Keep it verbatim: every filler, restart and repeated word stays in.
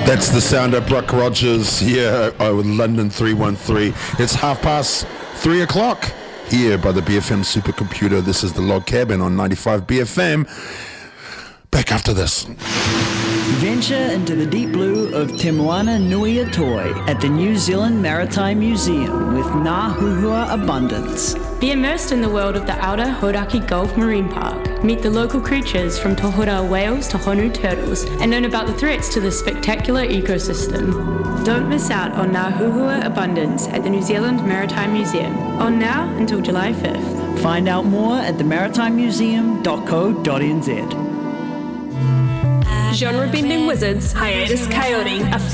That's the sound of Buck Rogers here oh, with London three one three. It's half past three o'clock here by the B F M supercomputer. This is the Log Cabin on ninety-five B F M. Back after this. Venture into the deep blue of Te Moana Nui Atoi at the New Zealand Maritime Museum with Ngā Huhua Abundance. Be immersed in the world of the outer Hauraki Gulf Marine Park. Meet the local creatures from tohura whales to honu turtles and learn about the threats to this spectacular ecosystem. Don't miss out on Ngā Huhua Abundance at the New Zealand Maritime Museum. On now until July fifth. Find out more at the maritime museum dot co dot n z. Genre-bending wizards, hiatus coyote, a